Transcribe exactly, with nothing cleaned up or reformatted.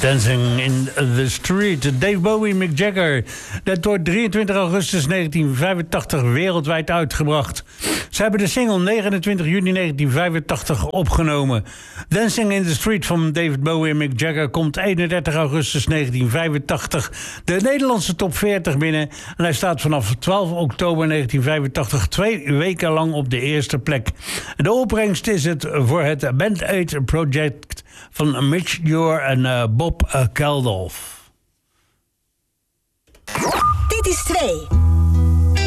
Dancing in the Street. Dave Bowie, Mick Jagger. Dat wordt drieëntwintig augustus negentien vijfentachtig wereldwijd uitgebracht. Ze hebben de single negenentwintig juni negentien vijfentachtig opgenomen. Dancing in the Street van David Bowie en Mick Jagger komt eenendertig augustus negentien vijfentachtig de Nederlandse top veertig binnen. En hij staat vanaf twaalf oktober negentien vijfentachtig twee weken lang op de eerste plek. De opbrengst is het voor het Band Aid Project van Mitch Ure en uh, Bob uh, Geldof. Dit is twee.